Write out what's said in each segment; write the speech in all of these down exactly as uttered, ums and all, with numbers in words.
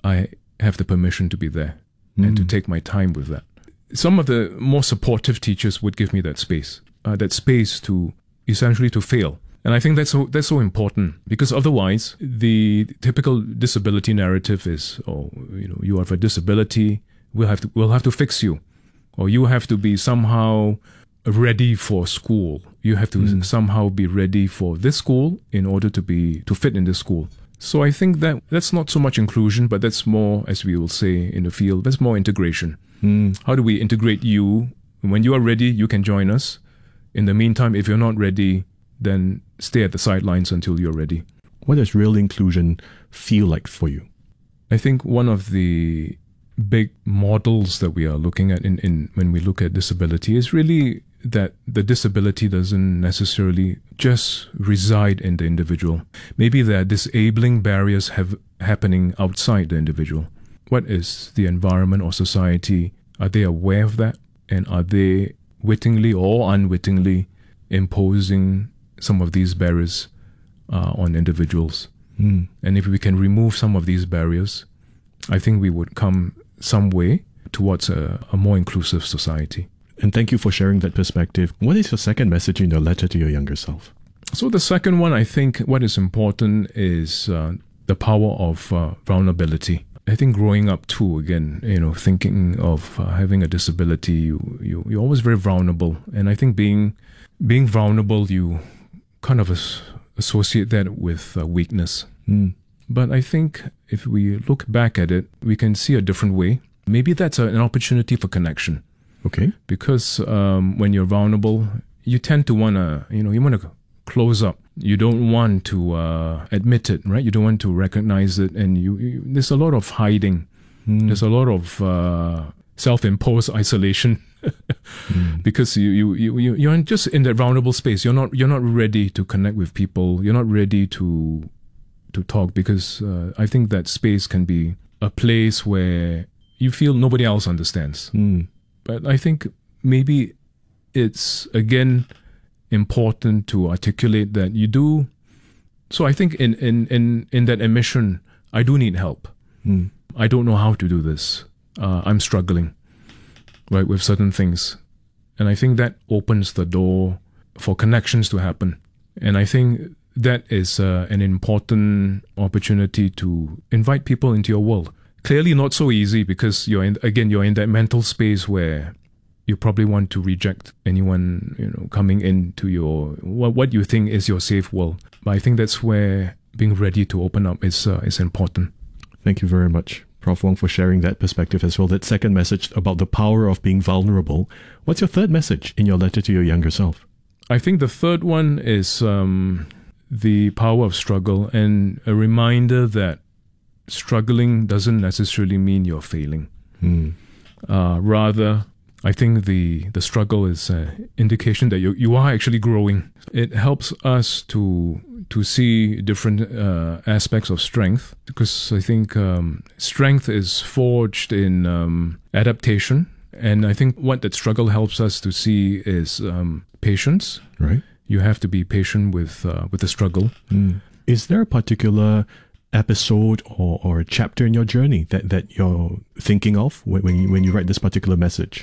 I have the permission to be there mm. and to take my time with that. Some of the more supportive teachers would give me that space, uh, that space to essentially to fail. And I think that's so, that's so important, because otherwise the typical disability narrative is, oh, you know, you have a disability, we'll have to, we'll have to fix you. Or you have to be somehow ready for school. You have to mm. somehow be ready for this school in order to be to fit in this school. So I think that that's not so much inclusion, but that's more, as we will say in the field, that's more integration. Mm. How do we integrate you? When you are ready, you can join us. In the meantime, if you're not ready, then stay at the sidelines until you're ready. What does real inclusion feel like for you? I think one of the big models that we are looking at in, in when we look at disability is really that the disability doesn't necessarily just reside in the individual. Maybe there are disabling barriers have happening outside the individual. What is the environment or society? Are they aware of that? And are they wittingly or unwittingly imposing some of these barriers uh, on individuals? Mm. And if we can remove some of these barriers, I think we would come some way towards a, a more inclusive society. And thank you for sharing that perspective. What is your second message in your letter to your younger self? So the second one, I think what is important is uh, the power of uh, vulnerability. I think growing up too, again, you know, thinking of uh, having a disability, you, you, you're always very vulnerable. And I think being being vulnerable, you kind of as, associate that with uh, weakness. Mm. But I think if we look back at it, we can see a different way. Maybe that's a, an opportunity for connection. Okay. Because um, when you're vulnerable, you tend to want to, you know, you want to close up. You don't want to uh, admit it, right? You don't want to recognize it. And you, you there's a lot of hiding. Mm. There's a lot of uh, self-imposed isolation. mm. Because you, you, you, you're just in that vulnerable space. You're not, you're not ready to connect with people. You're not ready to to talk, because uh, I think that space can be a place where you feel nobody else understands. Mm. But I think maybe it's, again, important to articulate that you do. So I think in, in, in, in that admission, I do need help. Mm. I don't know how to do this. Uh, I'm struggling, right, with certain things. And I think that opens the door for connections to happen. And I think that is uh, an important opportunity to invite people into your world. Clearly not so easy, because you're in, again, you're in that mental space where you probably want to reject anyone, you know, coming into your, what, what you think is your safe world. But I think that's where being ready to open up is, uh, is important. Thank you very much, Professor Wong, for sharing that perspective as well. That second message about the power of being vulnerable. What's your third message in your letter to your younger self? I think the third one is um, the power of struggle, and a reminder that struggling doesn't necessarily mean you're failing. Mm. Uh, rather, I think the, the struggle is an indication that you, you are actually growing. It helps us to to see different uh, aspects of strength, because I think um, strength is forged in um, adaptation. And I think what that struggle helps us to see is um, patience. Right. You have to be patient with uh, with the struggle. Mm. Is there a particular episode or, or a chapter in your journey that, that you're thinking of when, when, you, when you write this particular message?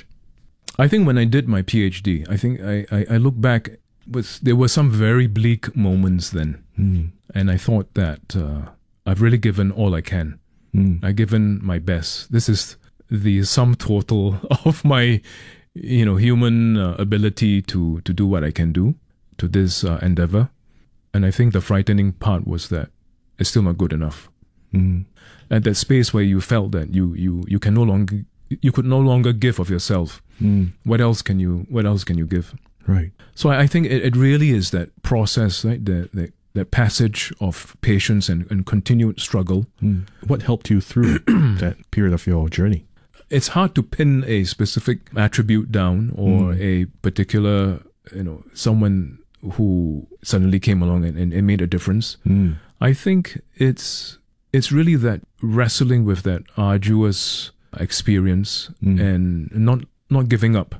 I think when I did my PhD, I think I, I, I look back, with, there were some very bleak moments then. Mm. And I thought that uh, I've really given all I can. Mm. I've given my best. This is the sum total of my, you know, human uh, ability to, to do what I can do to this uh, endeavor. And I think the frightening part was that it's still not good enough. Mm. At that space where you felt that you, you, you can no longer, you could no longer give of yourself. Mm. What else can you, what else can you give? Right. So I think it, it really is that process, right? The, the, that passage of patience and, and continued struggle. Mm. What helped you through that period of your journey? It's hard to pin a specific attribute down, or mm. a particular, you know, someone who suddenly came along and, and, and made a difference. Mm. I think it's it's really that wrestling with that arduous experience mm. and not not giving up.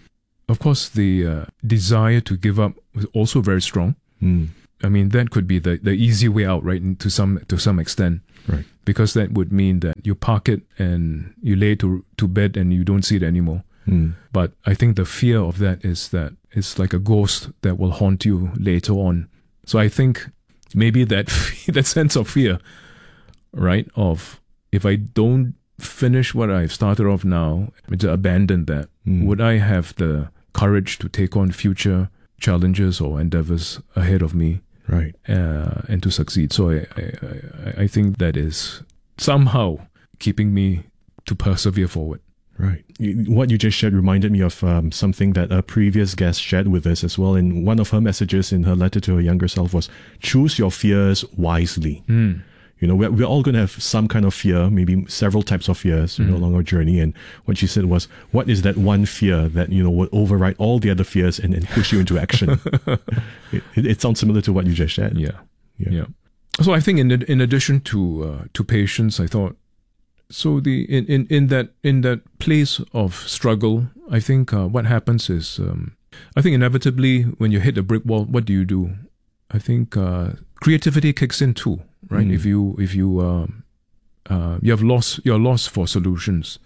Of course, the uh, desire to give up was also very strong. Mm. I mean, that could be the, the easy way out, right? To some to some extent. Right. because that would mean that you park it and you lay to to bed and you don't see it anymore. Mm. But I think the fear of that is that it's like a ghost that will haunt you later on. So I think maybe that that sense of fear, right, of if I don't finish what I've started off now, to abandon that, Mm. would I have the courage to take on future challenges or endeavors ahead of me, Right. uh, and to succeed? So I, I, I, I think that is somehow keeping me to persevere forward. Right. You- What you just shared reminded me of um, something that a previous guest shared with us as well. And one of her messages in her letter to her younger self was, choose your fears wisely. Mm. You know, we're, we're all going to have some kind of fear, maybe several types of fears, you know, along our journey. And what she said was, what is that one fear that, you know, would override all the other fears and, and push you into action? it, it, it sounds similar to what you just shared. Yeah. Yeah. Yeah. So I think in in addition to uh, to patience, I thought so the in, in, in that in that place of struggle, I think uh, what happens is um, I think inevitably when you hit a brick wall, what do you do? I think uh, creativity kicks in too, right? Mm. If you if you um, uh, you have lost you're lost for solutions,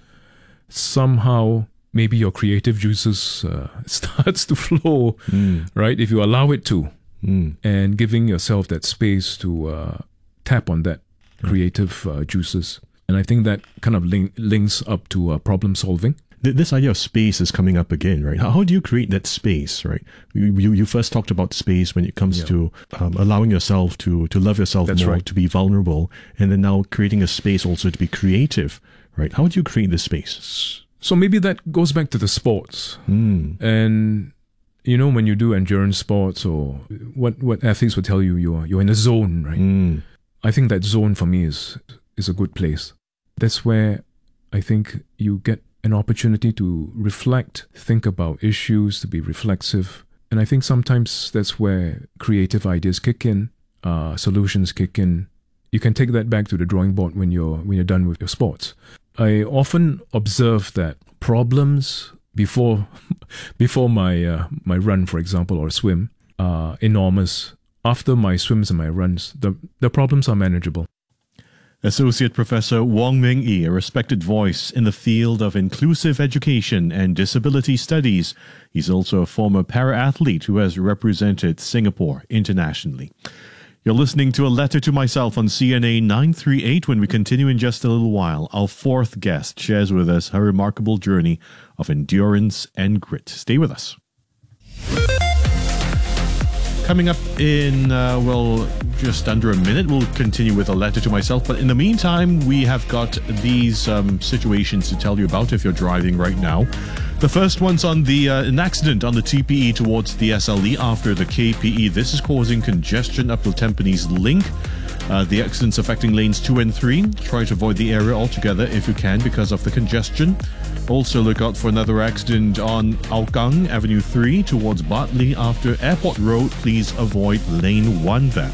somehow maybe your creative juices uh, starts to flow, Mm. right? If you allow it to. Mm. And giving yourself that space to uh, tap on that creative uh, juices. And I think that kind of link, links up to uh, problem solving. Th- This idea of space is coming up again, right? How, how do you create that space, right? You, you, you first talked about space when it comes Yeah. to um, allowing yourself to, to love yourself That's more, right. to be vulnerable, and then now creating a space also to be creative, right? How do you create this space? So maybe that goes back to the sports. Mm. And, you know, when you do endurance sports or what, what athletes will tell you, you're, you're in a zone, right? Mm. I think that zone for me is is a good place. That's where I think you get an opportunity to reflect, think about issues, to be reflexive. And I think sometimes that's where creative ideas kick in, uh, solutions kick in. You can take that back to the drawing board when you're when you're done with your sports. I often observe that problems before before my uh, my run, for example, or swim, are enormous. After my swims and my runs, the the problems are manageable. Associate Professor Wong Meng Yi, a respected voice in the field of inclusive education and disability studies. He's also a former para-athlete who has represented Singapore internationally. You're listening to A Letter to Myself on C N A nine thirty-eight. When we continue in just a little while, our fourth guest shares with us her remarkable journey of endurance and grit. Stay with us. Coming up in, uh, well, just under a minute, we'll continue with A Letter to Myself. But in the meantime, we have got these um, situations to tell you about if you're driving right now. The first one's on the uh, an accident on the T P E towards the S L E after the K P E. This is causing congestion up to Tampines Link. Uh, the accident's affecting lanes two and three. Try to avoid the area altogether if you can because of the congestion. Also look out for another accident on Hougang Avenue three towards Bartley after Airport Road. Please avoid lane one there.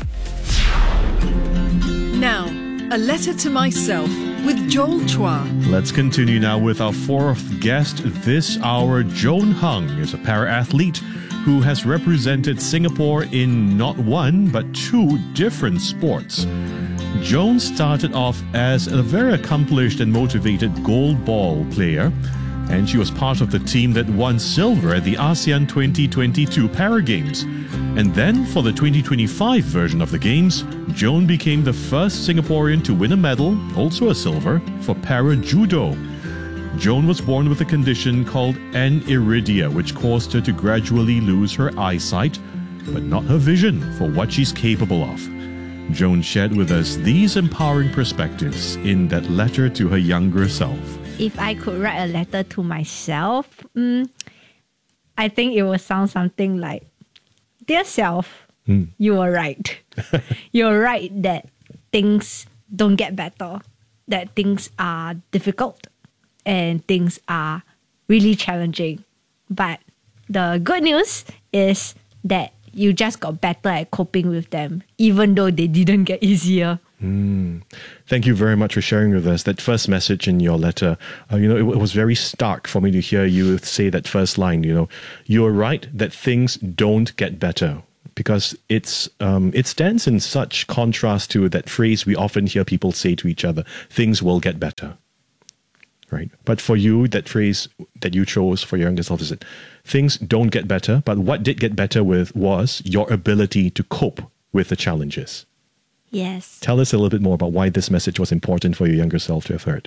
Now, A Letter to Myself with Joel Chua. Let's continue now with our fourth guest this hour. Joan Hung is a para-athlete who has represented Singapore in not one, but two different sports. Joan started off as a very accomplished and motivated gold ball player, and she was part of the team that won silver at the ASEAN twenty twenty-two Para Games. And then, for the twenty twenty-five version of the Games, Joan became the first Singaporean to win a medal, also a silver, for Para Judo. Joan was born with a condition called aniridia, which caused her to gradually lose her eyesight, but not her vision for what she's capable of. Joan shared with us these empowering perspectives in that letter to her younger self. If I could write a letter to myself, mm, I think it would sound something like, Dear self, Mm. you were right. You're right that things don't get better, that things are difficult and things are really challenging. But the good news is that you just got better at coping with them, even though they didn't get easier. Mm. Thank you very much for sharing with us that first message in your letter. Uh, you know, it, it was very stark for me to hear you say that first line. You know, you're right that things don't get better. because it's um, it stands in such contrast to that phrase we often hear people say to each other, things will get better. Right. But for you, that phrase that you chose for your younger self is that things don't get better, but what did get better with was your ability to cope with the challenges. Yes. Tell us a little bit more about why this message was important for your younger self to have heard.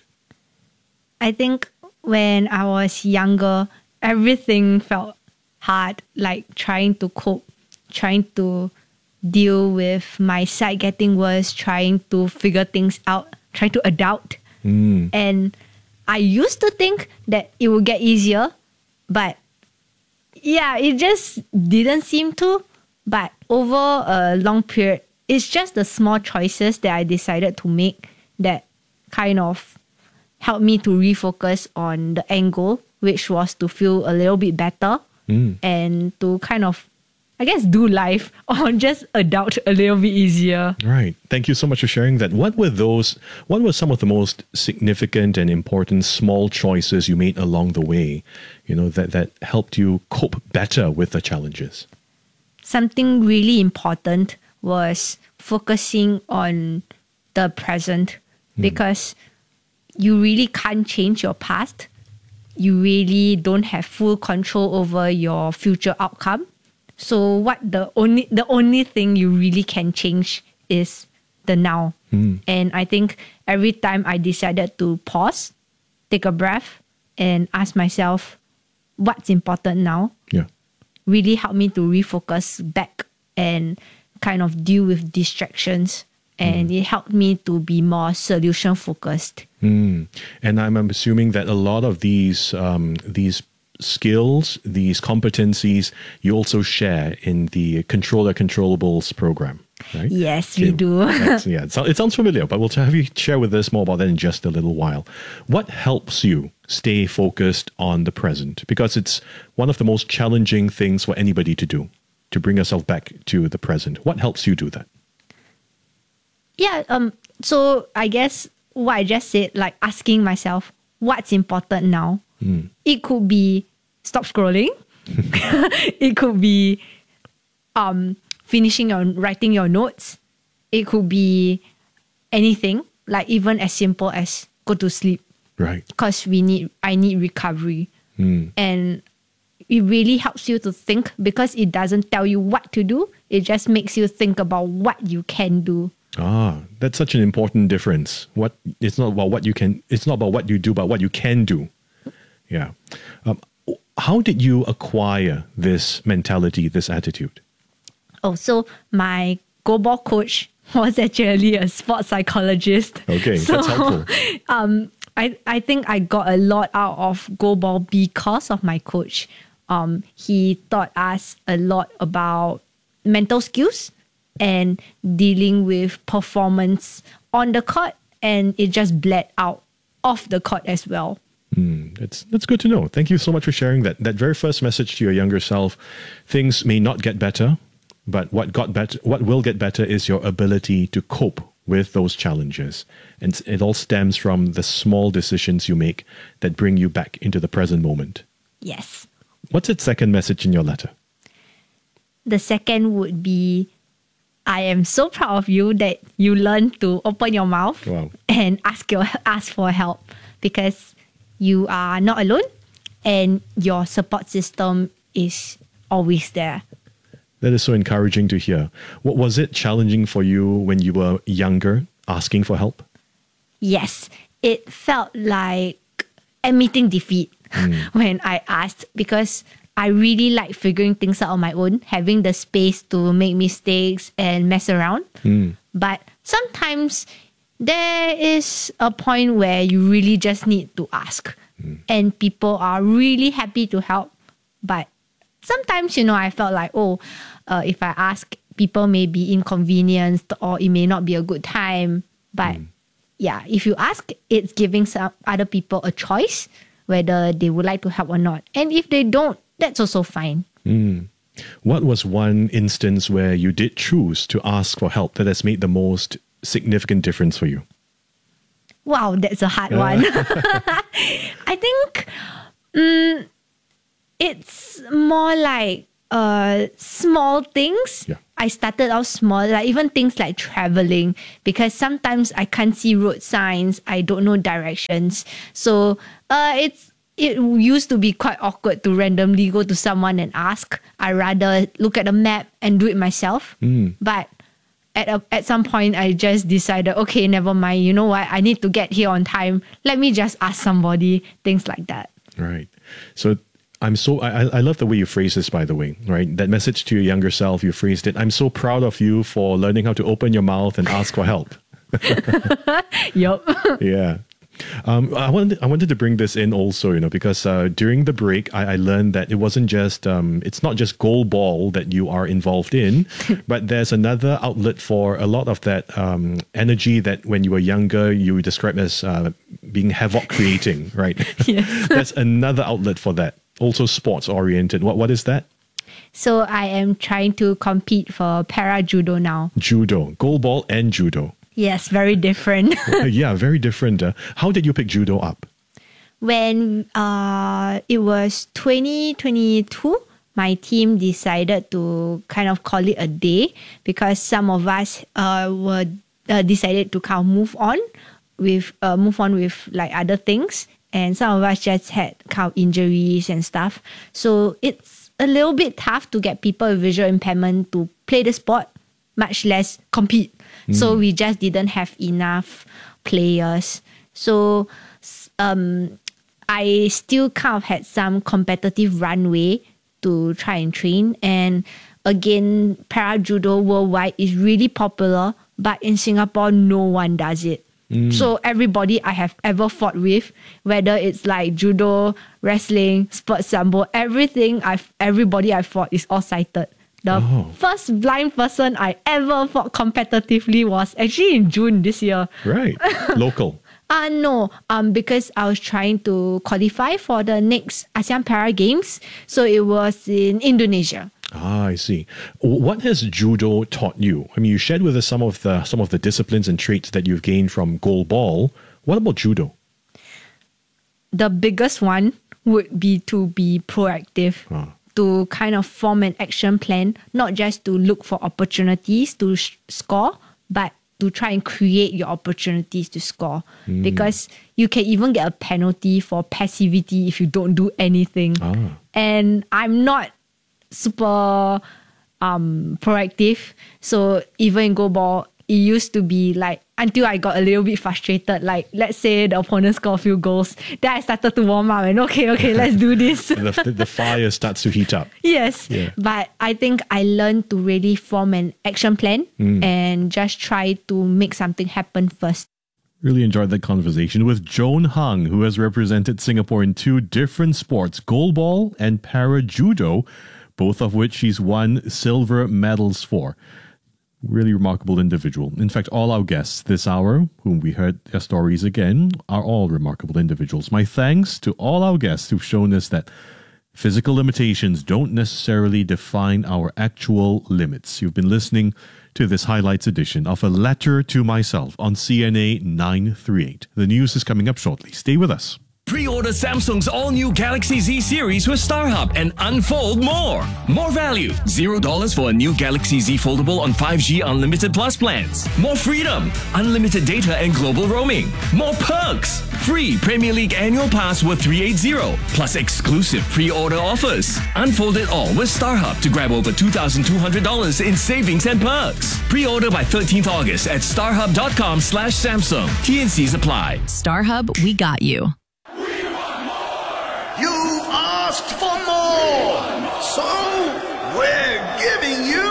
I think when I was younger, everything felt hard, like trying to cope, trying to deal with my sight getting worse, trying to figure things out, trying to adult. Mm. And I used to think that it would get easier, but yeah, it just didn't seem to. But over a long period, it's just the small choices that I decided to make that kind of helped me to refocus on the end goal, which was to feel a little bit better Mm. and to kind of, I guess, do life or just adult a little bit easier. Right. Thank you so much for sharing that. What were those, what were some of the most significant and important small choices you made along the way, you know, that, that helped you cope better with the challenges? Something really important was focusing on the present because you really can't change your past. You really don't have full control over your future outcome. So what the only the only thing you really can change is the now. Mm. And I think every time I decided to pause, take a breath, and ask myself what's important now, Yeah. really helped me to refocus back and kind of deal with distractions. And it helped me to be more solution focused. Mm. And I'm, I'm assuming that a lot of these um, these skills, these competencies, you also share in the Controller Controllables program, right? Yes, we Okay. do. That's- yeah, it, so- it sounds familiar, but we'll have you share with us more about that in just a little while. What helps you stay focused on the present? Because it's one of the most challenging things for anybody to do, to bring yourself back to the present. What helps you do that? Yeah, um, so I guess what I just said, like asking myself, what's important now? Mm. It could be stop scrolling. It could be um, finishing or writing your notes. It could be anything, like even as simple as go to sleep. Right. Because we need, I need recovery. Mm. And it really helps you to think because it doesn't tell you what to do. It just makes you think about what you can do. Ah, that's such an important difference. What it's not about what you can, it's not about what you do, but what you can do. Yeah. Um, how did you acquire this mentality, this attitude? Oh, so my goalball coach was actually a sports psychologist. Okay, so, that's helpful. Um, I, I think I got a lot out of goalball because of my coach. Um, he taught us a lot about mental skills and dealing with performance on the court, and it just bled out off the court as well. Mm, that's that's good to know. Thank you so much for sharing that. That very first message to your younger self. Things may not get better, but what got better, what will get better, is your ability to cope with those challenges, and it all stems from the small decisions you make that bring you back into the present moment. Yes. What's its second message in your letter? The second would be, I am so proud of you that you learned to open your mouth Wow. and ask your ask for help because you are not alone and your support system is always there. That is so encouraging to hear. What was it challenging for you when you were younger, asking for help? Yes, it felt like admitting defeat when I asked because I really like figuring things out on my own, having the space to make mistakes and mess around. But sometimes there is a point where you really just need to ask. And people are really happy to help. But sometimes, you know, I felt like, oh, uh, if I ask, people may be inconvenienced or it may not be a good time. But yeah, if you ask, it's giving some other people a choice whether they would like to help or not. And if they don't, that's also fine. Mm. What was one instance where you did choose to ask for help that has made the most significant difference for you? Wow, that's a hard one. I think um, it's more like uh, small things. Yeah. I started out small, like even things like traveling, because sometimes I can't see road signs, I don't know directions. So uh, it's it used to be quite awkward to randomly go to someone and ask. I rather look at a map and do it myself. Mm. But at a, at some point, I just decided, okay, never mind. You know what? I need to get here on time. Let me just ask somebody, things like that. Right. So I'm so, I, I love the way you phrase this, by the way, right? That message to your younger self, you phrased it. I'm so proud of you for learning how to open your mouth and ask for help. Yup. Yeah. Um, I wanted I wanted to bring this in also, you know, because uh, during the break, I, I learned that it wasn't just um, it's not just goalball that you are involved in, but there's another outlet for a lot of that um, energy that when you were younger you described as uh, being havoc creating, right? Yes. That's another outlet for that. Also sports oriented. What what is that? So I am trying to compete for para judo now. Judo, goalball, and judo. Yes, very different. Yeah, very different. Uh, how did you pick judo up? When uh, it was twenty twenty-two, my team decided to kind of call it a day because some of us uh, were uh, decided to kind of move on with uh, move on with like other things, and some of us just had kind of injuries and stuff. So it's a little bit tough to get people with visual impairment to play the sport, much less compete. So we just didn't have enough players. So um, I still kind of had some competitive runway to try and train. And again, para judo worldwide is really popular, but in Singapore, no one does it. Mm. So everybody I have ever fought with, whether it's like judo, wrestling, sports sambo, everything I've everybody I fought is all sighted. The oh. first blind person I ever fought competitively was actually in June this year. Right. Local. Uh, no, um, because I was trying to qualify for the next ASEAN Para Games. So it was in Indonesia. Ah, I see. What has judo taught you? I mean, you shared with us some of the some of the disciplines and traits that you've gained from goalball. What about judo? The biggest one would be to be proactive. Ah. To kind of form an action plan, not just to look for opportunities to sh- score, but to try and create your opportunities to score. Mm. Because you can even get a penalty for passivity if you don't do anything. Ah. And I'm not super um, proactive. So even in goalball, it used to be like, until I got a little bit frustrated, like let's say the opponent score a few goals, then I started to warm up and okay, okay, let's do this. the, the fire starts to heat up. Yes, yeah. But I think I learned to really form an action plan mm. and just try to make something happen first. Really enjoyed that conversation with Joan Hung, who has represented Singapore in two different sports, goalball and para judo, both of which she's won silver medals for. Really remarkable individual. In fact, all our guests this hour, whom we heard their stories again, are all remarkable individuals. My thanks to all our guests who've shown us that physical limitations don't necessarily define our actual limits. You've been listening to this highlights edition of A Letter to Myself on C N A nine thirty-eight. The news is coming up shortly. Stay with us. Pre-order Samsung's all-new Galaxy Z series with StarHub and unfold more. More value. Zero dollars for a new Galaxy Z Foldable on five G Unlimited Plus plans. More freedom. Unlimited data and global roaming. More perks. Free Premier League annual pass worth three hundred eighty. Plus exclusive pre-order offers. Unfold it all with StarHub to grab over two thousand two hundred dollars in savings and perks. Pre-order by thirteenth August at starhub.com slash Samsung. T and C's apply. StarHub, we got you. You've asked for more, so we're giving you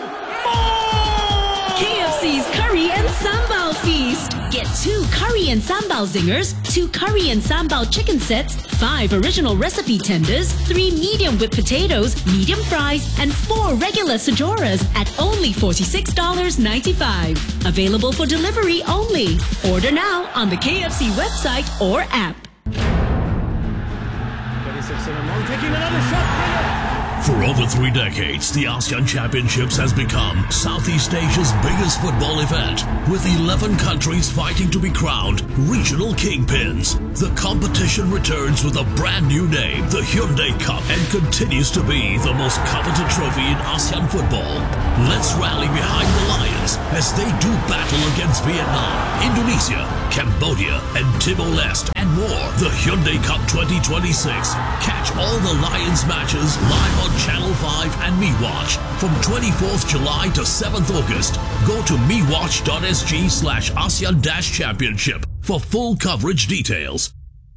more! K F C's Curry and Sambal Feast. Get two Curry and Sambal Zingers, two Curry and Sambal chicken sets, five original recipe tenders, three medium whipped potatoes, medium fries, and four regular Sajoras at only forty-six dollars and ninety-five cents. Available for delivery only. Order now on the K F C website or app. Taking another shot. For over three decades, the ASEAN Championships has become Southeast Asia's biggest football event, with eleven countries fighting to be crowned regional kingpins. The competition returns with a brand new name, the Hyundai Cup, and continues to be the most coveted trophy in ASEAN football. Let's rally behind the Lions as they do battle against Vietnam, Indonesia, Cambodia, and Timor-Leste, and more. The Hyundai Cup twenty twenty-six. Catch all the Lions matches live on Channel five and MeWatch from twenty-fourth July to seventh August. Go to mewatch.sg slash ASEAN dash championship for full coverage details.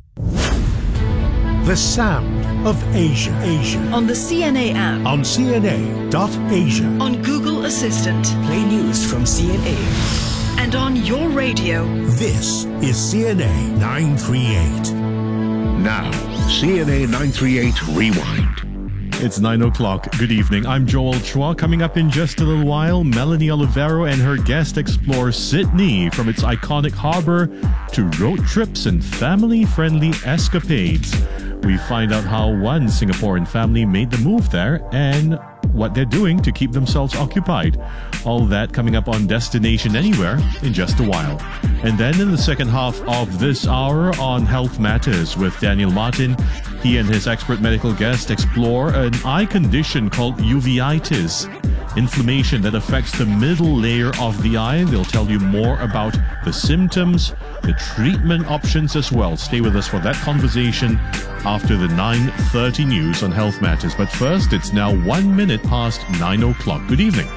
The sound of Asia. Asia. On the C N A app. On C N A dot Asia. On Google Assistant. Play news from C N A. And on your radio. This is C N A nine thirty-eight. Now, C N A nine thirty-eight Rewind. It's nine o'clock. Good evening. I'm Joel Chua. Coming up in just a little while, Melanie Olivero and her guest explore Sydney, from its iconic harbour to road trips and family-friendly escapades. We find out how one Singaporean family made the move there and what they're doing to keep themselves occupied. All that coming up on Destination Anywhere in just a while. And then in the second half of this hour on Health Matters with Daniel Martin, he and his expert medical guest explore an eye condition called uveitis, inflammation that affects the middle layer of the eye. They'll tell you more about the symptoms, the treatment options as well. Stay with us for that conversation after the nine thirty news on Health Matters. But first, it's now one minute past nine o'clock. Good evening.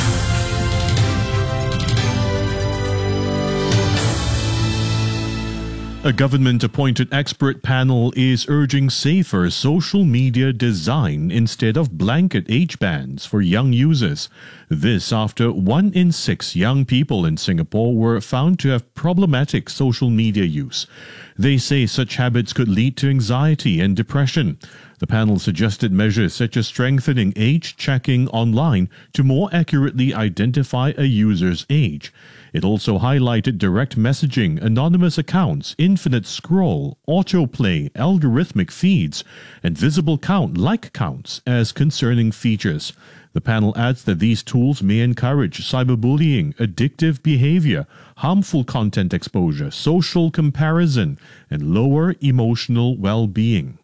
A government-appointed expert panel is urging safer social media design instead of blanket age bans for young users. This after one in six young people in Singapore were found to have problematic social media use. They say such habits could lead to anxiety and depression. The panel suggested measures such as strengthening age checking online to more accurately identify a user's age. It also highlighted direct messaging, anonymous accounts, infinite scroll, autoplay, algorithmic feeds, and visible count like counts as concerning features. The panel adds that these tools may encourage cyberbullying, addictive behavior, harmful content exposure, social comparison, and lower emotional well-being.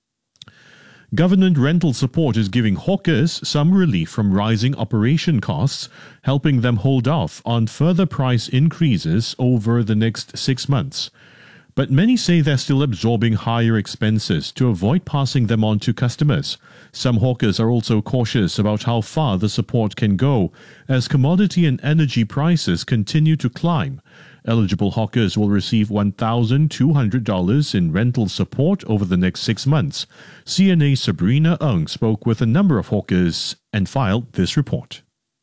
Government rental support is giving hawkers some relief from rising operation costs, helping them hold off on further price increases over the next six months. But many say they're still absorbing higher expenses to avoid passing them on to customers. Some hawkers are also cautious about how far the support can go, as commodity and energy prices continue to climb. Eligible hawkers will receive one thousand two hundred dollars in rental support over the next six months. C N A's Sabrina Ng spoke with a number of hawkers and filed this report.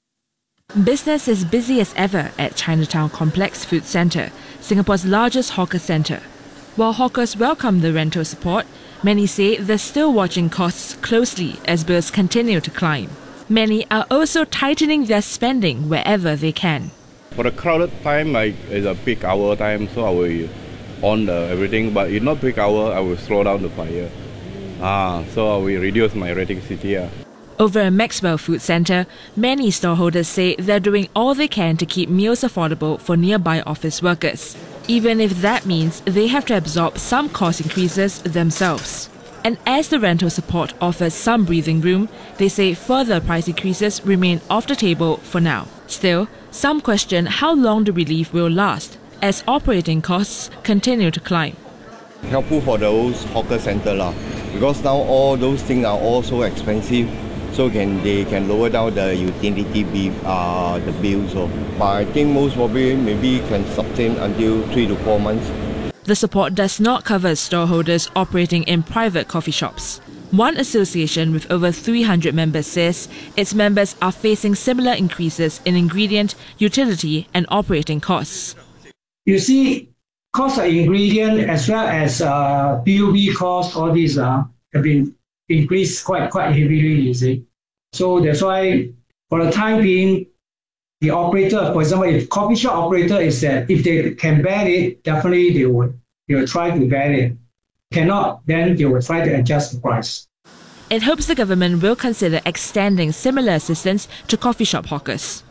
Business is busy as ever at Chinatown Complex Food Centre, Singapore's largest hawker centre. While hawkers welcome the rental support, many say they're still watching costs closely as bills continue to climb. Many are also tightening their spending wherever they can. For the crowded time, I, it's a peak hour time, so I will on the everything. But if not peak hour, I will slow down the fire. Ah, so I will reduce my electricity. Ah. Over at Maxwell Food Centre, many stallholders say they're doing all they can to keep meals affordable for nearby office workers, even if that means they have to absorb some cost increases themselves. And as the rental support offers some breathing room, they say further price increases remain off the table for now. Still, some question how long the relief will last as operating costs continue to climb. Helpful for those hawker centre lah, because now all those things are all so expensive, so can they can lower down the utility bill, uh, the bills. So, but I think most probably maybe can sustain until three to four months. The support does not cover stallholders operating in private coffee shops. One association with over three hundred members says its members are facing similar increases in ingredient, utility and operating costs. You see, cost of ingredient as well as uh, P U B costs, all these uh, have been increased quite, quite heavily, you see. So that's why for the time being, the operator, for example, if coffee shop operator is that if they can bear it, definitely they would, they will try to bear it. Cannot, then they will try to adjust the price. It hopes the government will consider extending similar assistance to coffee shop hawkers.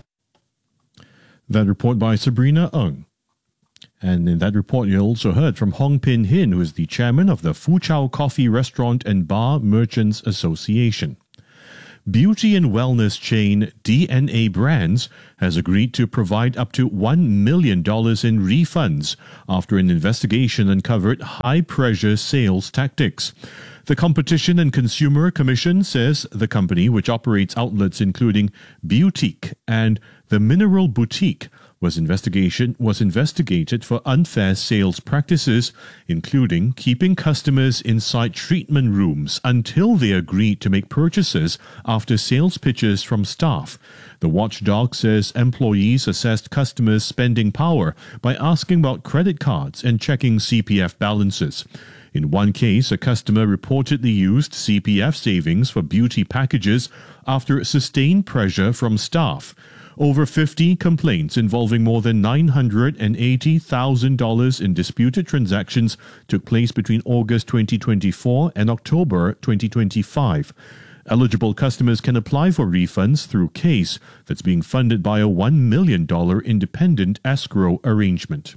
That report by Sabrina Ng. And in that report, you also heard from Hong Pin Hin, who is the chairman of the Fu Chao Coffee Restaurant and Bar Merchants Association. Beauty and wellness chain D N A Brands has agreed to provide up to one million dollars in refunds after an investigation uncovered high-pressure sales tactics. The Competition and Consumer Commission says the company, which operates outlets including Beautique and the Mineral Boutique, was investigation was investigated for unfair sales practices, including keeping customers inside treatment rooms until they agreed to make purchases after sales pitches from staff. The watchdog says employees assessed customers' spending power by asking about credit cards and checking C P F balances. In one case, a customer reportedly used C P F savings for beauty packages after sustained pressure from staff. Over fifty complaints involving more than nine hundred eighty thousand dollars in disputed transactions took place between August twenty twenty-four and October twenty twenty-five. Eligible customers can apply for refunds through CASE that's being funded by a one million dollars independent escrow arrangement.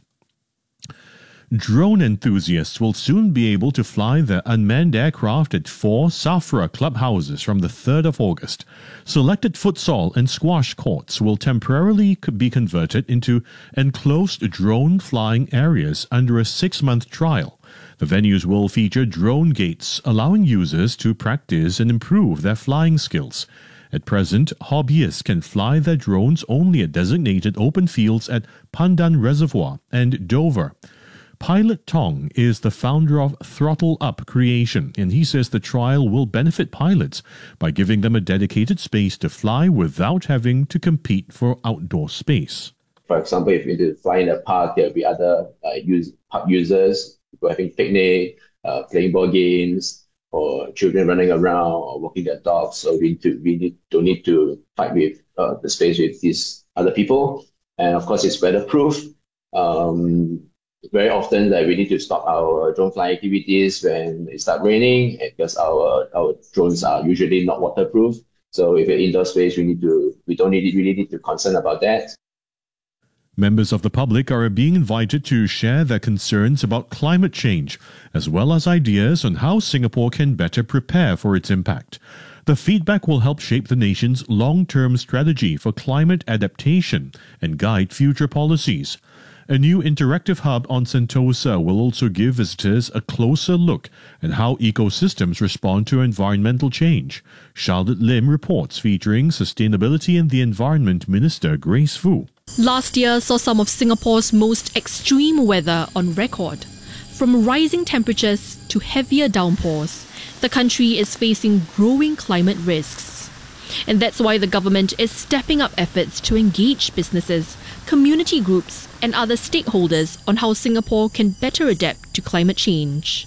Drone enthusiasts will soon be able to fly their unmanned aircraft at four SAFRA clubhouses from the third of August. Selected futsal and squash courts will temporarily be converted into enclosed drone flying areas under a six-month trial. The venues will feature drone gates, allowing users to practice and improve their flying skills. At present, hobbyists can fly their drones only at designated open fields at Pandan Reservoir and Dover. Pilot Tong is the founder of Throttle Up Creation, and he says the trial will benefit pilots by giving them a dedicated space to fly without having to compete for outdoor space. For example, if you need to fly in a park, there will be other uh, use, park users who are having picnic, uh, playing board games, or children running around or walking their dogs. So we, to, we need, don't need to fight with uh, the space with these other people. And of course, it's weatherproof. Um, Very often that we need to stop our drone flying activities when it starts raining because our our drones are usually not waterproof. So if you're indoor space, we need to we don't need really need to concern about that. Members of the public are being invited to share their concerns about climate change, as well as ideas on how Singapore can better prepare for its impact. The feedback will help shape the nation's long-term strategy for climate adaptation and guide future policies. A new interactive hub on Sentosa will also give visitors a closer look at how ecosystems respond to environmental change. Charlotte Lim reports, featuring Sustainability and the Environment Minister Grace Fu. Last year saw some of Singapore's most extreme weather on record. From rising temperatures to heavier downpours, the country is facing growing climate risks. And that's why the government is stepping up efforts to engage businesses, community groups, and other stakeholders on how Singapore can better adapt to climate change.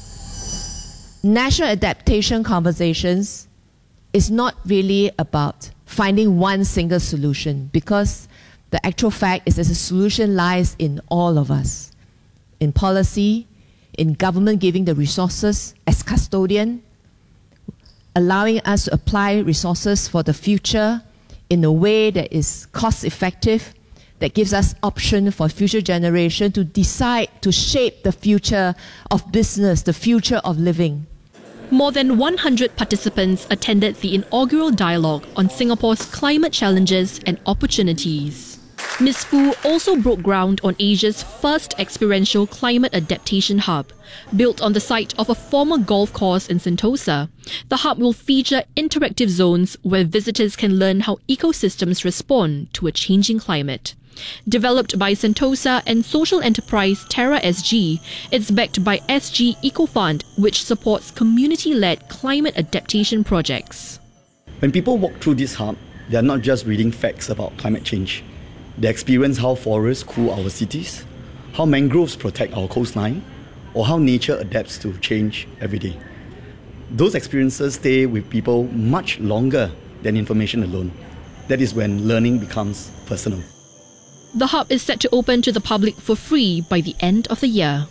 National adaptation conversations is not really about finding one single solution, because the actual fact is that the solution lies in all of us. In policy, in government giving the resources as custodian, allowing us to apply resources for the future in a way that is cost effective, that gives us option for future generation to decide to shape the future of business, the future of living. More than one hundred participants attended the inaugural dialogue on Singapore's climate challenges and opportunities. Miz Fu also broke ground on Asia's first experiential climate adaptation hub. Built on the site of a former golf course in Sentosa, the hub will feature interactive zones where visitors can learn how ecosystems respond to a changing climate. Developed by Sentosa and social enterprise Terra S G, it's backed by S G EcoFund, which supports community-led climate adaptation projects. When people walk through this hub, they are not just reading facts about climate change. They experience how forests cool our cities, how mangroves protect our coastline, or how nature adapts to change every day. Those experiences stay with people much longer than information alone. That is when learning becomes personal. The hub is set to open to the public for free by the end of the year.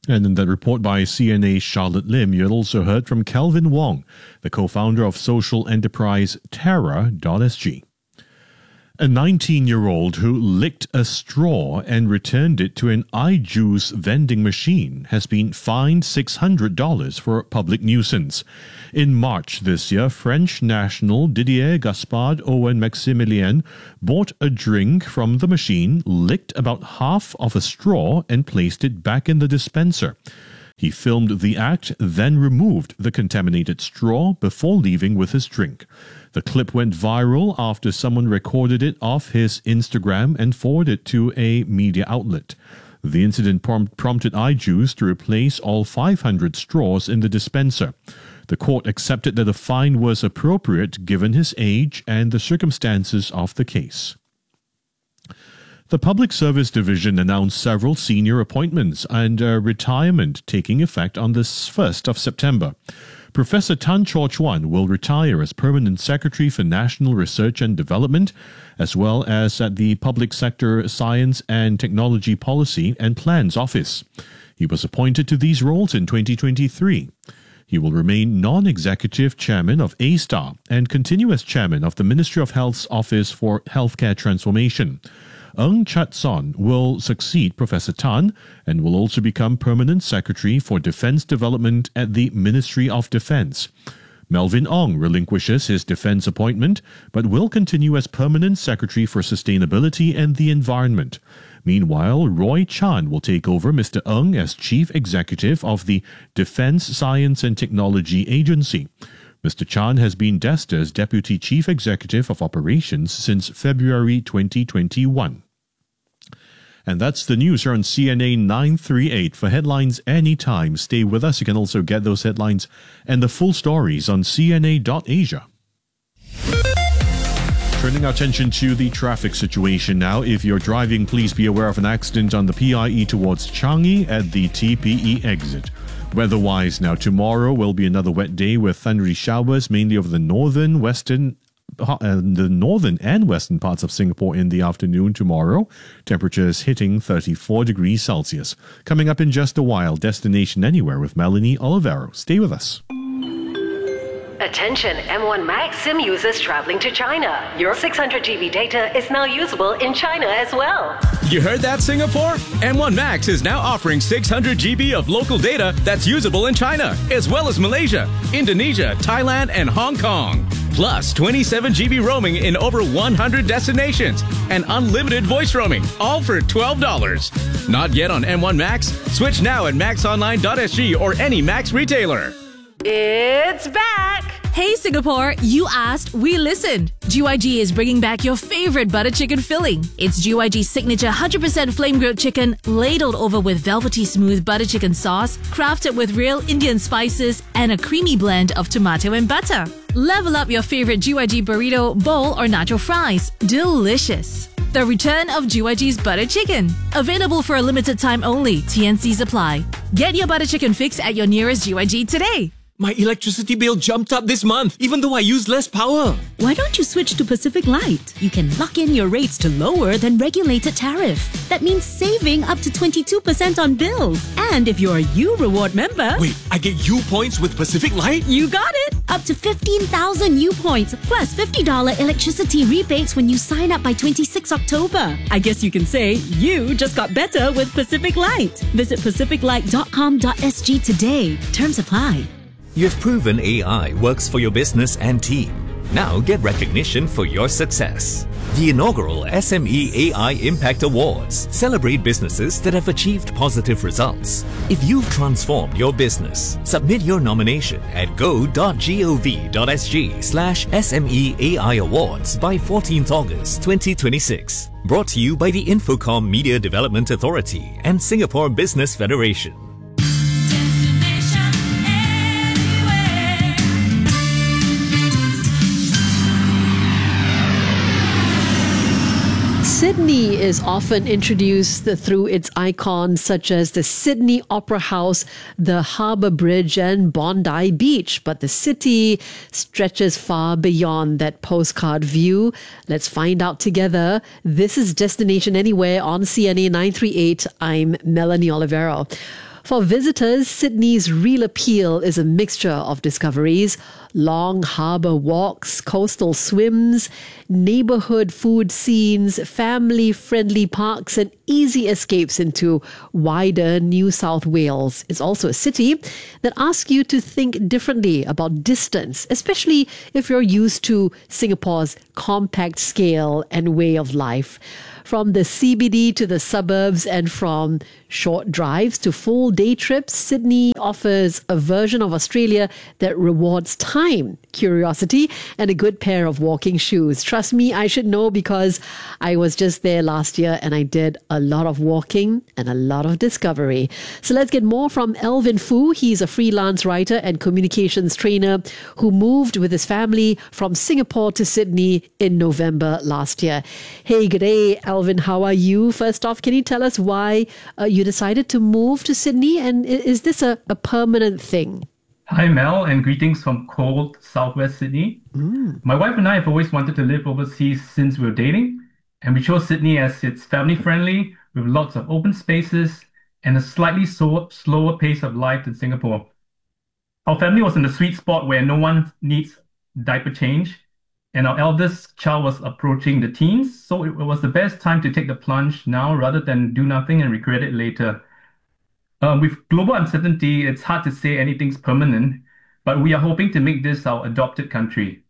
And in that report by C N A's Charlotte Lim, you had also heard from Kelvin Wong, the co-founder of social enterprise Terra dot S G. A nineteen-year-old who licked a straw and returned it to an iJuice vending machine has been fined six hundred dollars for public nuisance. In March this year, French national Didier Gaspard Owen Maximilien bought a drink from the machine, licked about half of a straw and placed it back in the dispenser. He filmed the act, then removed the contaminated straw before leaving with his drink. The clip went viral after someone recorded it off his Instagram and forwarded it to a media outlet. The incident prom- prompted iJuice to replace all five hundred straws in the dispenser. The court accepted that a fine was appropriate given his age and the circumstances of the case. The Public Service Division announced several senior appointments and uh, retirement taking effect on the first of September. Professor Tan Chaw Chuan will retire as Permanent Secretary for National Research and Development, as well as at the Public Sector Science and Technology Policy and Plans Office. He was appointed to these roles in twenty twenty-three. He will remain non-executive chairman of A STAR and continue as chairman of the Ministry of Health's Office for Healthcare Transformation. Ng Chat Son will succeed Professor Tan and will also become Permanent Secretary for Defence Development at the Ministry of Defence. Melvin Ong relinquishes his defence appointment but will continue as Permanent Secretary for Sustainability and the Environment. Meanwhile, Roy Chan will take over Mister Ng as Chief Executive of the Defence Science and Technology Agency. Mister Chan has been DESTA's Deputy Chief Executive of Operations since February twenty twenty-one. And that's the news here on C N A nine thirty-eight. For headlines anytime, stay with us. You can also get those headlines and the full stories on C N A dot Asia. Turning our attention to the traffic situation now. If you're driving, please be aware of an accident on the P I E towards Changi at the T P E exit. Weather-wise now, tomorrow will be another wet day with thundery showers, mainly over the northern, western, uh, the northern and western parts of Singapore in the afternoon tomorrow. Temperatures hitting thirty-four degrees Celsius. Coming up in just a while, Destination Anywhere with Melanie Olivero. Stay with us. Attention M one Max SIM users traveling to China. Your six hundred G B data is now usable in China as well. You heard that, Singapore? M one Max is now offering six hundred G B of local data that's usable in China, as well as Malaysia, Indonesia, Thailand, and Hong Kong. Plus twenty-seven G B roaming in over one hundred destinations and unlimited voice roaming, all for twelve dollars. Not yet on M one Max? Switch now at max online dot s g or any Max retailer. It's back! Hey Singapore, you asked, we listened. G Y G is bringing back your favorite butter chicken filling. It's G Y G's signature one hundred percent flame grilled chicken, ladled over with velvety smooth butter chicken sauce, crafted with real Indian spices and a creamy blend of tomato and butter. Level up your favorite G Y G burrito, bowl or nacho fries. Delicious. The return of G Y G's butter chicken. Available for a limited time only. T N Cs apply. Get your butter chicken fix at your nearest G Y G today. My electricity bill jumped up this month, even though I used less power. Why don't you switch to Pacific Light? You can lock in your rates to lower than regulated tariff. That means saving up to twenty-two percent on bills. And if you're a U Reward member... Wait, I get U points with Pacific Light? You got it! Up to fifteen thousand U points, plus fifty dollars electricity rebates when you sign up by twenty-sixth October. I guess you can say you just got better with Pacific Light. Visit pacific light dot com dot s g today. Terms apply. You've proven A I works for your business and team. Now get recognition for your success. The inaugural S M E A I Impact Awards celebrate businesses that have achieved positive results. If you've transformed your business, submit your nomination at go dot gov dot s g slash S M E A I Awards by fourteenth August twenty twenty-six. Brought to you by the Infocom Media Development Authority and Singapore Business Federation. Sydney is often introduced through its icons such as the Sydney Opera House, the Harbour Bridge and Bondi Beach. But the city stretches far beyond that postcard view. Let's find out together. This is Destination Anywhere on C N A nine thirty-eight. I'm Melanie Olivero. For visitors, Sydney's real appeal is a mixture of discoveries: long harbour walks, coastal swims, neighbourhood food scenes, family-friendly parks, and easy escapes into wider New South Wales. It's also a city that asks you to think differently about distance, especially if you're used to Singapore's compact scale and way of life. From the C B D to the suburbs and from short drives to full day trips, Sydney offers a version of Australia that rewards time, curiosity, and a good pair of walking shoes. Trust me, I should know because I was just there last year and I did a lot of walking and a lot of discovery. So let's get more from Elvin Fu. He's a freelance writer and communications trainer who moved with his family from Singapore to Sydney in November last year. Hey, good day, Elvin. How are you? First off, can you tell us why uh, you decided to move to Sydney, and is this a, a permanent thing? Hi, Mel, and greetings from cold southwest Sydney. Mm. My wife and I have always wanted to live overseas since we were dating, and we chose Sydney as it's family-friendly, with lots of open spaces and a slightly slower, slower pace of life than Singapore. Our family was in the sweet spot where no one needs diaper change, and our eldest child was approaching the teens, so it was the best time to take the plunge now rather than do nothing and regret it later. Uh, with global uncertainty, it's hard to say anything's permanent, but we are hoping to make this our adopted country.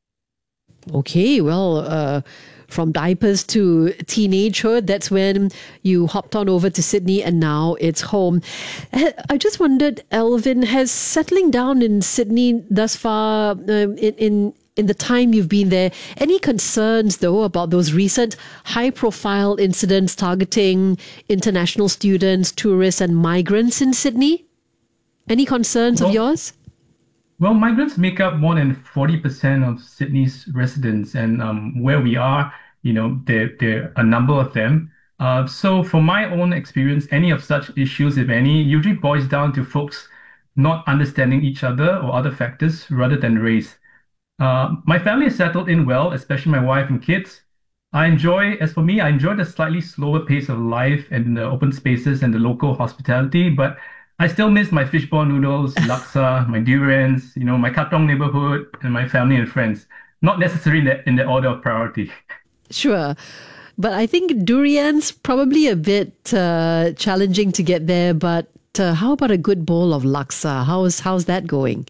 Okay, well, uh, from diapers to teenagehood, that's when you hopped on over to Sydney and now it's home. I just wondered, Elvin, has settling down in Sydney thus far, um, in, in in the time you've been there, any concerns though about those recent high-profile incidents targeting international students, tourists and migrants in Sydney? Any concerns well, of yours? Well, migrants make up more than forty percent of Sydney's residents, and um, where we are, you know, there, there are a number of them. Uh, so from my own experience, any of such issues, if any, usually boils down to folks not understanding each other or other factors rather than race. Uh, my family has settled in well, especially my wife and kids. I enjoy, as for me, I enjoy the slightly slower pace of life and the open spaces and the local hospitality, but I still miss my fishball noodles, laksa, my durians, you know, my Katong neighborhood and my family and friends. Not necessarily in the, in the order of priority. Sure. But I think durians probably a bit uh, challenging to get there, but uh, how about a good bowl of laksa? How's, how's that going?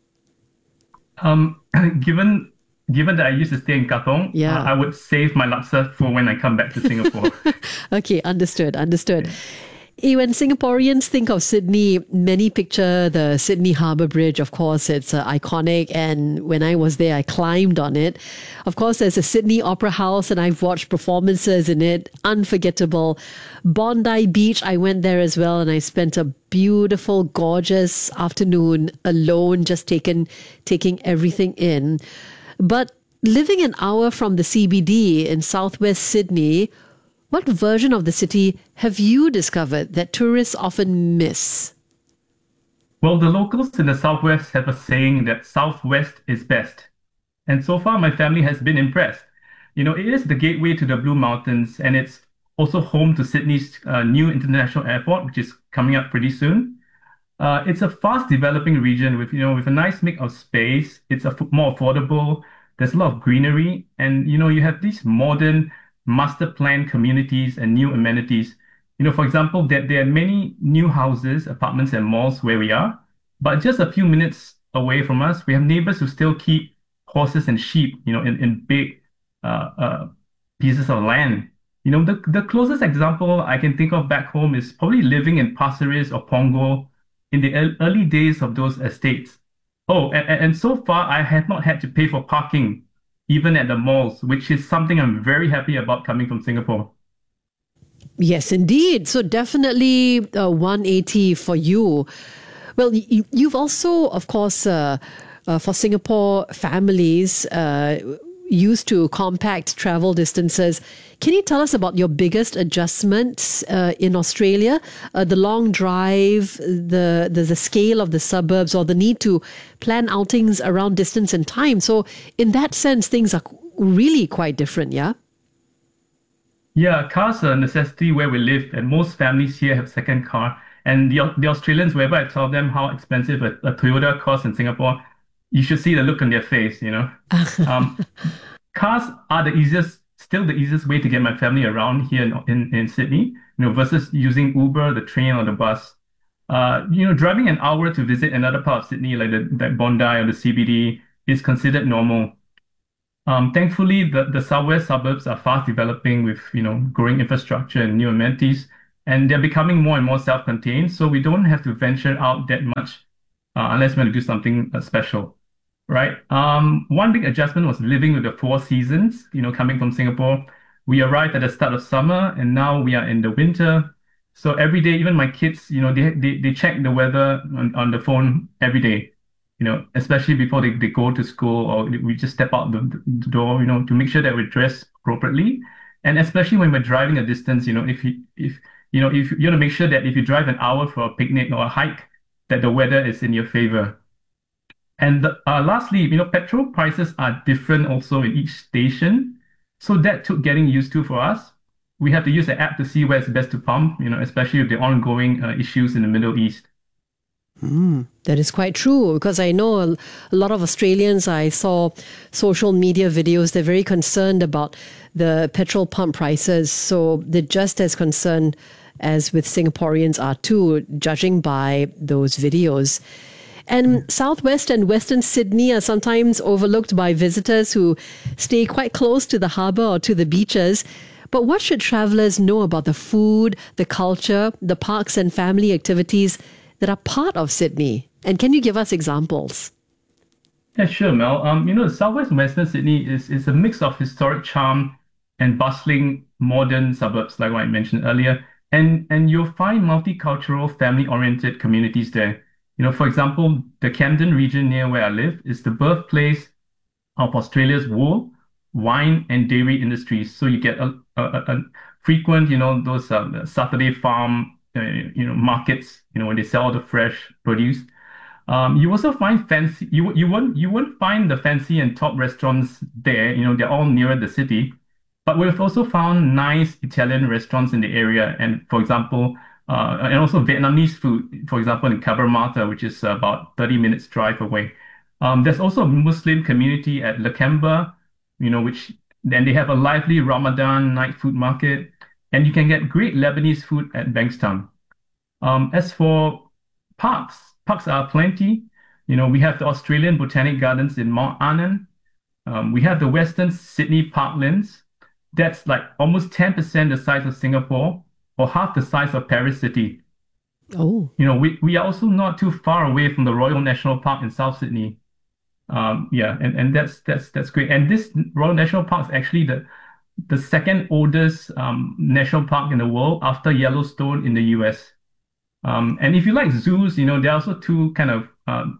Um, given given that I used to stay in Katong, yeah. uh, I would save my laksa for when I come back to Singapore. Okay, understood, understood. Okay. When Singaporeans think of Sydney, many picture the Sydney Harbour Bridge. Of course, it's uh, iconic, and when I was there, I climbed on it. Of course, there's a Sydney Opera House, and I've watched performances in it. Unforgettable. Bondi Beach, I went there as well, and I spent a beautiful, gorgeous afternoon alone, just taking, taking everything in. But living an hour from the C B D in southwest Sydney, what version of the city have you discovered that tourists often miss? Well, the locals in the southwest have a saying that southwest is best. And so far, my family has been impressed. You know, it is the gateway to the Blue Mountains, and it's also home to Sydney's uh, new international airport, which is coming up pretty soon. Uh, it's a fast developing region with, you know, with a nice mix of space. It's a f- more affordable. There's a lot of greenery, and, you know, you have these modern master plan communities and new amenities. You know, for example, that there are many new houses, apartments and malls where we are, but just a few minutes away from us, we have neighbors who still keep horses and sheep, you know, in, in big uh, uh, pieces of land. You know, the, the closest example I can think of back home is probably living in Pasir Ris or Punggol in the early days of those estates. Oh, and, and so far, I have not had to pay for parking even at the malls, which is something I'm very happy about coming from Singapore. Yes, indeed. So definitely uh, one eighty for you. Well, you, you've also, of course, uh, uh, for Singapore families, uh, used to compact travel distances. Can you tell us about your biggest adjustments uh, in Australia? Uh, the long drive, the, the the scale of the suburbs, or the need to plan outings around distance and time. So in that sense, things are really quite different, yeah? Yeah, cars are a necessity where we live, and most families here have second car. And the the Australians, wherever I tell them how expensive a, a Toyota costs in Singapore, you should see the look on their face, you know. Um, cars are the easiest, still the easiest way to get my family around here in, in, in Sydney, you know, versus using Uber, the train, or the bus. Uh, you know, driving an hour to visit another part of Sydney, like the like Bondi or the C B D, is considered normal. Um, thankfully, the, the southwest suburbs are fast developing with, you know, growing infrastructure and new amenities, and they're becoming more and more self-contained, so we don't have to venture out that much uh, unless we want to do something uh, special, right? Um, one big adjustment was living with the four seasons, you know, coming from Singapore. We arrived at the start of summer, and now we are in the winter. So every day, even my kids, you know, they they, they check the weather on, on the phone every day. You know, especially before they, they go to school, or we just step out the, the door, you know, to make sure that we're dressed appropriately. And especially when we're driving a distance, you know, if you, if, you know, if you want to make sure that if you drive an hour for a picnic or a hike, that the weather is in your favor. And the, uh, lastly, you know, petrol prices are different also in each station. So that took getting used to for us. We have to use the app to see where it's best to pump, you know, especially with the ongoing uh, issues in the Middle East. Mm, that is quite true, because I know a, a lot of Australians, I saw social media videos, they're very concerned about the petrol pump prices. So they're just as concerned as with Singaporeans are too, judging by those videos. And Southwest and Western Sydney are sometimes overlooked by visitors who stay quite close to the harbour or to the beaches. But what should travellers know about the food, the culture, the parks and family activities that are part of Sydney? And can you give us examples? Yeah, sure, Mel. Um, you know, Southwest and Western Sydney is, is a mix of historic charm and bustling modern suburbs, like what I mentioned earlier. And and you'll find multicultural, family-oriented communities there. You know, for example, the Camden region near where I live is the birthplace of Australia's wool, wine, and dairy industries. So you get a, a, a frequent, you know, those um, Saturday farm, uh, you know, markets, you know, where they sell the fresh produce. Um, you also find fancy. You you won't you won't find the fancy and top restaurants there. You know, they're all near the city. But we've also found nice Italian restaurants in the area, and for example, uh, and also Vietnamese food. For example, in Cabramatta, which is about thirty minutes drive away. Um, there's also a Muslim community at Lakemba, you know, which then they have a lively Ramadan night food market, and you can get great Lebanese food at Bankstown. Um, as for parks, parks are plenty. You know, we have the Australian Botanic Gardens in Mount Annan. Um, we have the Western Sydney Parklands. That's like almost ten percent the size of Singapore, or half the size of Paris City. Oh. You know, we, we are also not too far away from the Royal National Park in South Sydney. Um, yeah, and, and that's that's that's great. And this Royal National Park is actually the the second oldest um, national park in the world after Yellowstone in the U S. Um, and if you like zoos, you know, there are also two kind of um,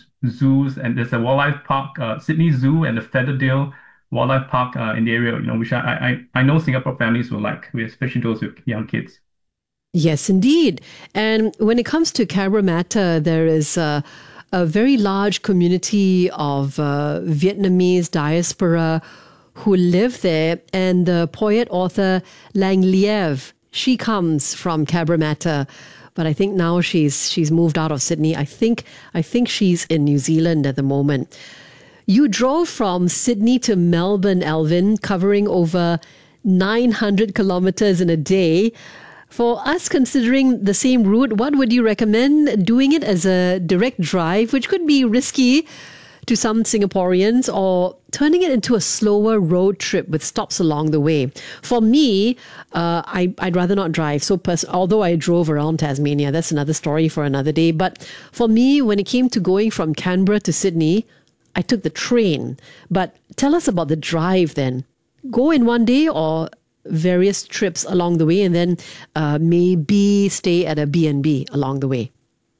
zoos, and there's a wildlife park, uh, Sydney Zoo, and the Featherdale Wildlife Park uh, in the area, you know, which I, I I know Singapore families will like, especially those with young kids. Yes, indeed. And when it comes to Cabramatta, there is a, a very large community of uh, Vietnamese diaspora who live there. And the poet author Lang Liev, she comes from Cabramatta, but I think now she's she's moved out of Sydney. I think I think she's in New Zealand at the moment. You drove from Sydney to Melbourne, Alvin, covering over nine hundred kilometers in a day. For us considering the same route, what would you recommend? Doing it as a direct drive, which could be risky to some Singaporeans, or turning it into a slower road trip with stops along the way? For me, uh, I, I'd rather not drive. So, pers- although I drove around Tasmania, that's another story for another day. But for me, when it came to going from Canberra to Sydney, I took the train. But tell us about the drive then. Go in one day, or various trips along the way, and then uh, maybe stay at a B and B along the way?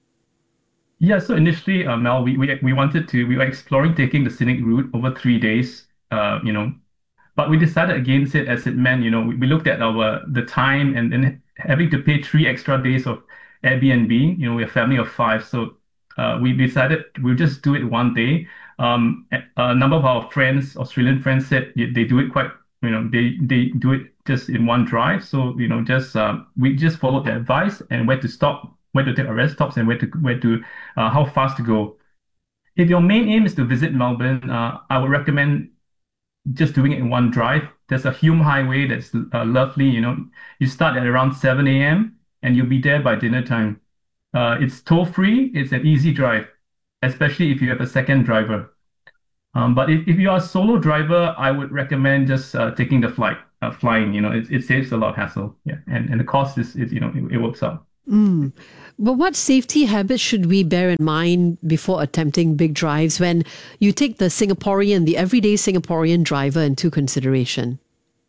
Yeah, so initially, uh, Mel, we, we we wanted to, we were exploring taking the scenic route over three days, uh, you know, but we decided against it as it meant, you know, we, we looked at our the time, and then having to pay three extra days of Airbnb. You know, we're a family of five, so uh, we decided we'll just do it one day. Um, a, a number of our friends, Australian friends, said they do it quite, you know, they they do it just in one drive. So, you know, just uh, we just followed the advice and where to stop where to take our rest stops and where to where to uh, how fast to go. If your main aim is to visit Melbourne, uh, I would recommend just doing it in one drive. There's a Hume Highway that's uh, lovely. You know, you start at around seven a m and you'll be there by dinner time. Uh, it's toll free. It's an easy drive, especially if you have a second driver. Um, but if, if you are a solo driver, I would recommend just uh, taking the flight, uh, flying. You know, it, it saves a lot of hassle. Yeah, and and the cost is, is you know, it, it works out. Mm. But what safety habits should we bear in mind before attempting big drives when you take the Singaporean, the everyday Singaporean driver into consideration?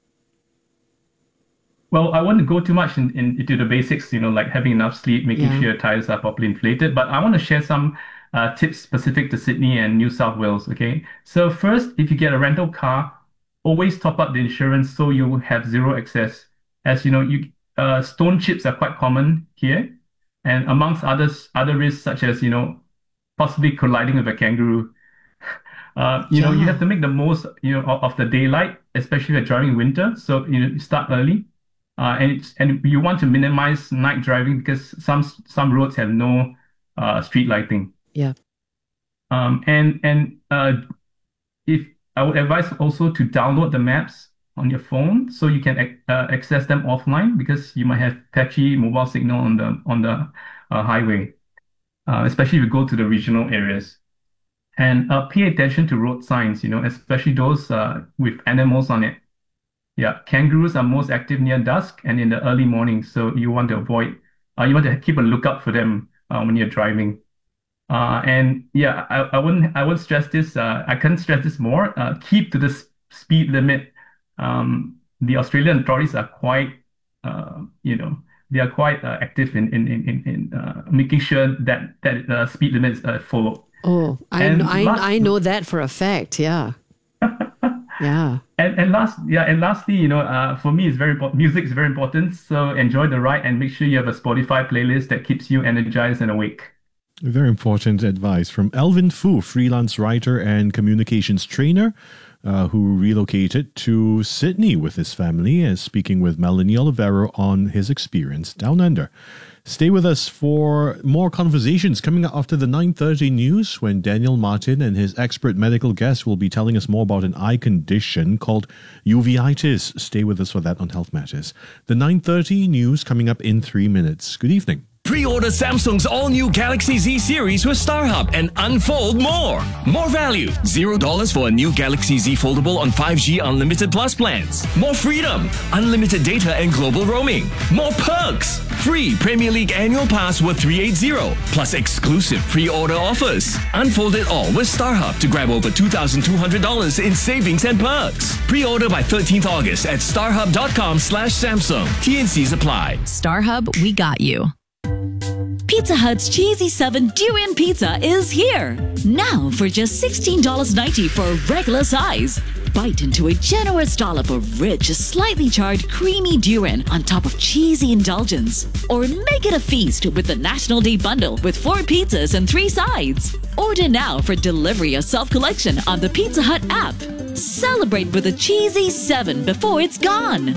Well, I wouldn't go too much in, in, into the basics, you know, like having enough sleep, making Yeah. sure your tires are properly inflated. But I want to share some uh, tips specific to Sydney and New South Wales, okay? So first, if you get a rental car, always top up the insurance so you have zero excess. As you know, you uh, stone chips are quite common here, and amongst others, other risks such as, you know, possibly colliding with a kangaroo. Uh, you know, you Yeah. have to make the most, you know, of, of the daylight, especially if you're driving in winter. So, you know, you start early. Uh, and it's, and you want to minimize night driving because some some roads have no uh, street lighting. Yeah. Um, and and uh, if I would advise also to download the maps on your phone so you can ac- uh, access them offline because you might have patchy mobile signal on the on the uh, highway, uh, especially if you go to the regional areas. And uh, pay attention to road signs, you know, especially those uh, with animals on it. Yeah, kangaroos are most active near dusk and in the early morning, so you want to avoid, uh, you want to keep a lookout for them uh, when you're driving. Uh, and yeah, I, I wouldn't, I wouldn't stress this. Uh, I can't stress this more. Uh, keep to the s- speed limit. Um, the Australian authorities are quite, uh, you know, they are quite uh, active in in in in, in uh, making sure that that uh, speed limit is uh, followed. Oh, I, And I, last- I know that for a fact. Yeah. Yeah. And and last yeah and lastly, you know, uh, for me, it's very important. Music is very important. So enjoy the ride and make sure you have a Spotify playlist that keeps you energized and awake. Very important advice from Elvin Fu, freelance writer and communications trainer, uh, who relocated to Sydney with his family, and speaking with Melanie Olivero on his experience down under. Stay with us for more conversations coming up after the nine thirty news when Daniel Martin and his expert medical guest will be telling us more about an eye condition called uveitis. Stay with us for that on Health Matters. The nine thirty news coming up in three minutes. Good evening. Pre-order Samsung's all-new Galaxy Z series with StarHub and unfold more. More value, zero dollars for a new Galaxy Z foldable on five G unlimited plus plans. More freedom, unlimited data and global roaming. More perks, free Premier League annual pass worth three hundred eighty, plus exclusive pre-order offers. Unfold it all with StarHub to grab over two thousand two hundred dollars in savings and perks. Pre-order by thirteenth August at starhub.com slash Samsung. T N Cs apply. StarHub, we got you. Pizza Hut's Cheesy seven Durian Pizza is here. Now for just sixteen dollars ninety for a regular size. Bite into a generous dollop of rich, slightly charred, creamy durian on top of cheesy indulgence. Or make it a feast with the National Day bundle with four pizzas and three sides. Order now for delivery or self-collection on the Pizza Hut app. Celebrate with a Cheesy seven before it's gone.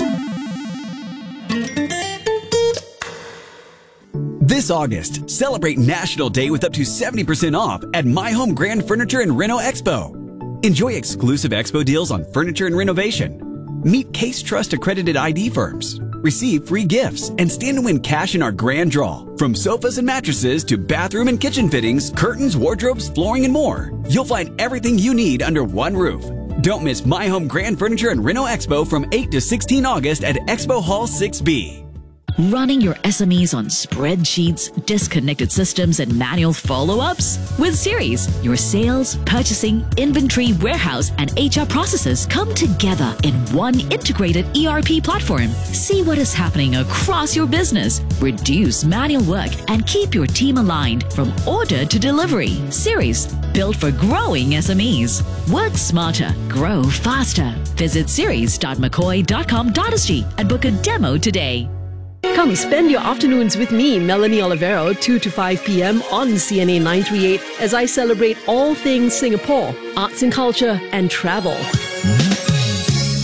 This August, celebrate National Day with up to seventy percent off at My Home Grand Furniture and Reno Expo. Enjoy exclusive expo deals on furniture and renovation. Meet Case Trust accredited I D firms. Receive free gifts and stand to win cash in our grand draw. From sofas and mattresses to bathroom and kitchen fittings, curtains, wardrobes, flooring, and more. You'll find everything you need under one roof. Don't miss My Home Grand Furniture and Reno Expo from eighth to sixteenth August at Expo Hall six B. Running your S M Es on spreadsheets, disconnected systems, and manual follow-ups? With Series, your sales, purchasing, inventory, warehouse, and H R processes come together in one integrated E R P platform. See what is happening across your business, reduce manual work, and keep your team aligned from order to delivery. Series, built for growing S M Es. Work smarter, grow faster. Visit series dot mccoy dot com dot s g and book a demo today. Come spend your afternoons with me, Melanie Olivero, two to five p.m. on C N A nine thirty-eight as I celebrate all things Singapore, arts and culture, and travel.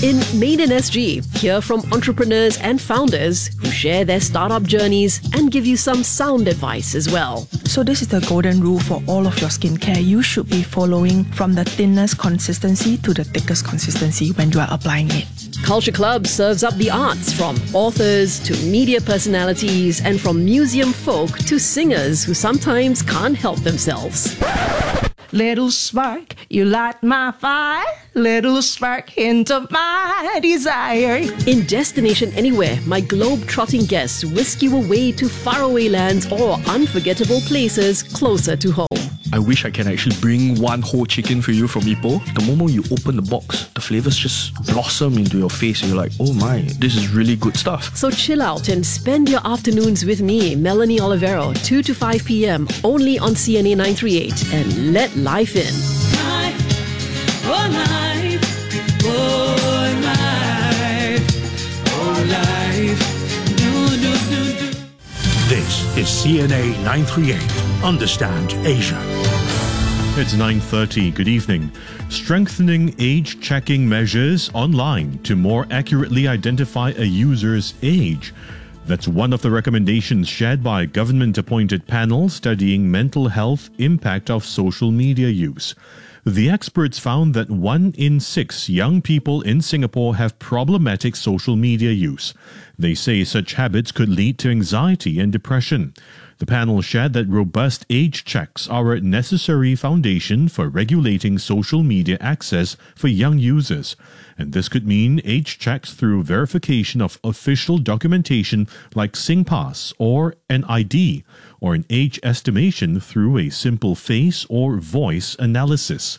In Made in S G, hear from entrepreneurs and founders who share their startup journeys and give you some sound advice as well. So this is the golden rule for all of your skincare. You should be following from the thinnest consistency to the thickest consistency when you are applying it. Culture Club serves up the arts, from authors to media personalities and from museum folk to singers who sometimes can't help themselves. Little spark, you light my fire. Little spark, hint of my desire. In Destination Anywhere, my globe-trotting guests whisk you away to faraway lands or unforgettable places closer to home. I wish I can actually bring one whole chicken for you from Ipoh. The moment you open the box, the flavors just blossom into your face and you're like, oh my, this is really good stuff. So chill out and spend your afternoons with me, Melanie Olivero, two to five p.m. only on C N A nine thirty-eight, and let life in. Life, oh life, oh life, oh life, do, do, do, do. This is C N A nine thirty-eight. Understand Asia. It's nine thirty. Good evening. Strengthening age-checking measures online to more accurately identify a user's age. That's one of the recommendations shared by a government-appointed panel studying mental health impact of social media use. The experts found that one in six young people in Singapore have problematic social media use. They say such habits could lead to anxiety and depression. The panel shared that robust age checks are a necessary foundation for regulating social media access for young users, and this could mean age checks through verification of official documentation like SingPass or an I D, or an age estimation through a simple face or voice analysis.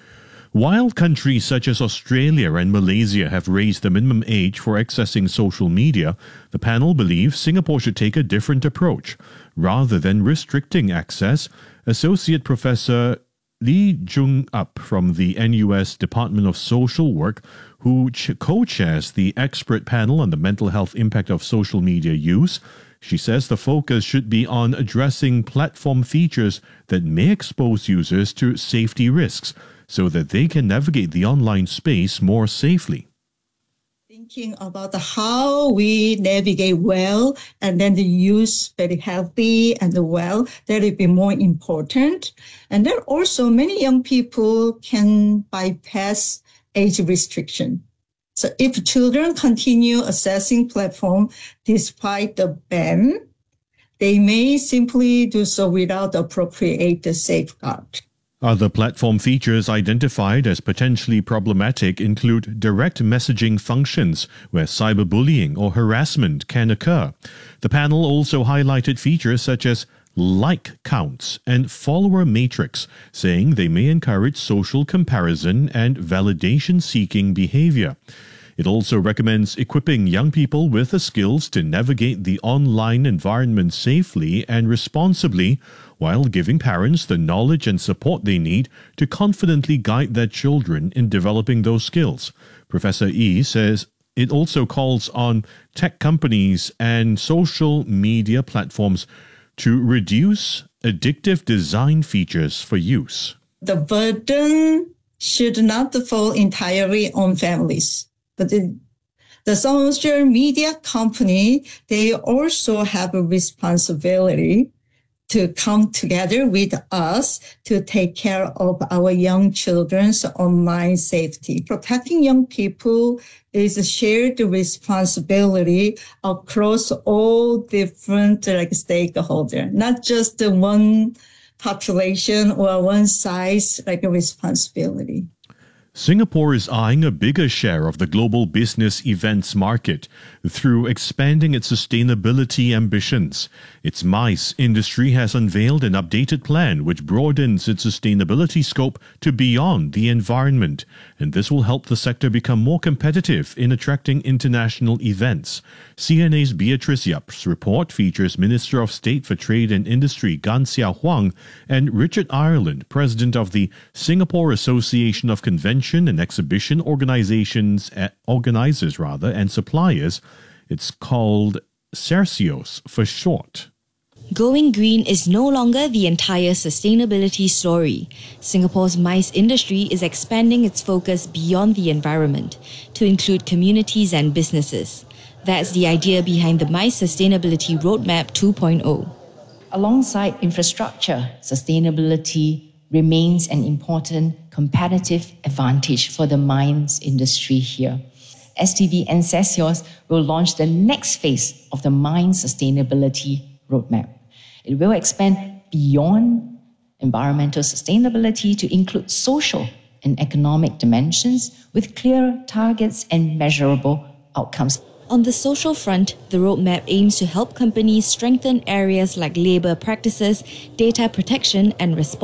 While countries such as Australia and Malaysia have raised the minimum age for accessing social media, the panel believes Singapore should take a different approach. Rather than restricting access, Associate Professor Lee Jung-up from the N U S Department of Social Work, who ch- co-chairs the expert panel on the mental health impact of social media use, she says the focus should be on addressing platform features that may expose users to safety risks, so that they can navigate the online space more safely. Thinking about how we navigate well and then the use very healthy and well, that would be more important. And then also many young people can bypass age restriction. So if children continue accessing platform despite the ban, they may simply do so without appropriate safeguard. Other platform features identified as potentially problematic include direct messaging functions, where cyberbullying or harassment can occur. The panel also highlighted features such as like counts and follower matrix, saying they may encourage social comparison and validation-seeking behavior. It also recommends equipping young people with the skills to navigate the online environment safely and responsibly, while giving parents the knowledge and support they need to confidently guide their children in developing those skills. Professor Yi says it also calls on tech companies and social media platforms to reduce addictive design features for use. The burden should not fall entirely on families, but the, the social media company, they also have a responsibility to come together with us to take care of our young children's online safety. Protecting young people is a shared responsibility across all different like stakeholders, not just the one population or one size like a responsibility. Singapore is eyeing a bigger share of the global business events market through expanding its sustainability ambitions. Its MICE industry has unveiled an updated plan which broadens its sustainability scope to beyond the environment, and this will help the sector become more competitive in attracting international events. C N A's Beatrice Yap's report features Minister of State for Trade and Industry Gan Sia Huang and Richard Ireland, President of the Singapore Association of Convention and Exhibition Organizations, uh, Organizers rather, and Suppliers. It's called CERSIOS for short. Going green is no longer the entire sustainability story. Singapore's MICE industry is expanding its focus beyond the environment to include communities and businesses. That's the idea behind the MICE Sustainability Roadmap two point oh. Alongside infrastructure, sustainability remains an important competitive advantage for the mines industry here. S T V Ensesios will launch the next phase of the mine sustainability roadmap. It will expand beyond environmental sustainability to include social and economic dimensions with clear targets and measurable outcomes. On the social front, the roadmap aims to help companies strengthen areas like labour practices, data protection and responsibility.